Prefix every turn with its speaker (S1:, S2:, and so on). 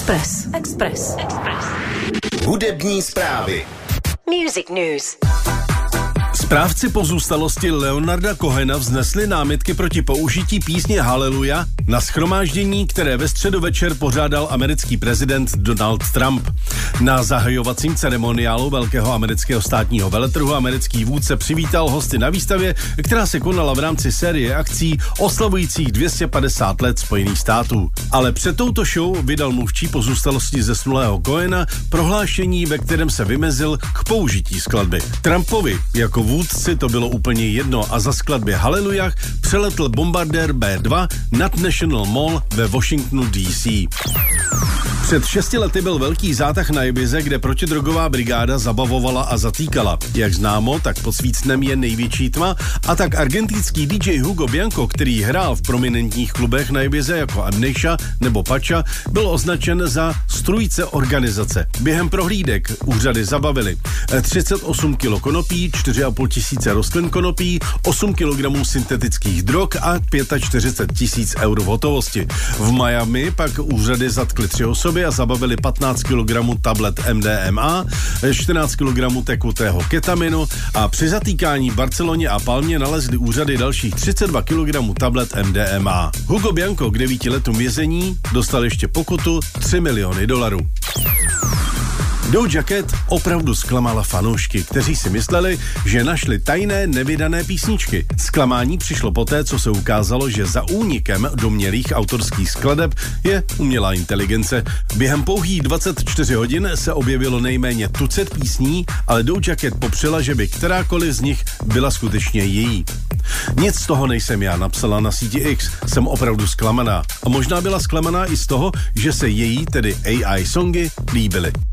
S1: Express.
S2: Hudební zprávy.
S1: Music News.
S3: Správci pozůstalosti Leonarda Cohena vznesli námitky proti použití písně Hallelujah na shromáždění, které ve středu večer pořádal americký prezident Donald Trump. Na zahajovacím ceremoniálu velkého amerického státního veletrhu americký vůdce přivítal hosty na výstavě, která se konala v rámci série akcí oslavujících 250 let Spojených států. Ale před touto show vydal mluvčí pozůstalosti zesnulého Cohena prohlášení, ve kterém se vymezil k použití skladby. Trumpovi jako vůdci to bylo úplně jedno a za skladbě Hallelujah přeletl bombardér B-2 nad National Mall ve Washingtonu DC. Před 6 lety byl velký zátah na Ibize, kde protidrogová brigáda zabavovala a zatýkala. Jak známo, tak pod svícnem je největší tma a tak argentinský DJ Hugo Bianco, který hrál v prominentních klubech na Ibize jako Amnesia nebo Pacha, byl označen za strůjce organizace. Během prohlídek úřady zabavili 38 kg konopí, 4,5 tisíce rostlin konopí, 8 kg syntetických drog a 45 000 eur v hotovosti. V Miami pak úřady zatkly 3 osoby a zabavili 15 kg tablet MDMA, 14 kg tekutého ketaminu a při zatýkání v Barceloně a Palmě nalezli úřady dalších 32 kg tablet MDMA. Hugo Bianco k 9 letům vězení dostal ještě pokutu $3 miliony. Doja Cat opravdu zklamala fanoušky, kteří si mysleli, že našli tajné nevydané písničky. Zklamání přišlo poté, co se ukázalo, že za únikem domnělých autorských skladeb je umělá inteligence. Během pouhých 24 hodin se objevilo nejméně tucet písní, ale Doja Cat popřela, že by kterákoliv z nich byla skutečně její. Nic z toho nejsem já, napsala na síti X. Jsem opravdu zklamaná. A možná byla zklamaná i z toho, že se její, tedy AI songy, líbily.